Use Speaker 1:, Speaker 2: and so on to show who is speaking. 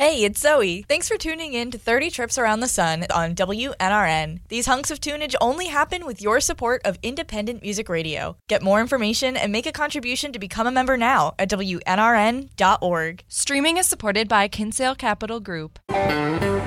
Speaker 1: Hey, it's Zoe. Thanks for tuning in to 30 Trips Around the Sun on WNRN. These hunks of tunage only happen with your support of independent music radio. Get more information and make a contribution to become a member now at WNRN.org.
Speaker 2: Streaming is supported by Kinsale Capital Group.